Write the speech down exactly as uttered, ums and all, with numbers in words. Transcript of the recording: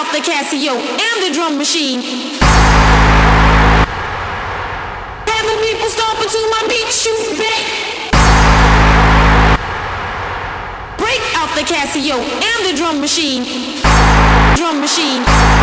out the Casio and the drum machine. Have the people stomping to my beat, shoot back. Break out the Casio and the drum machine. Drum machine.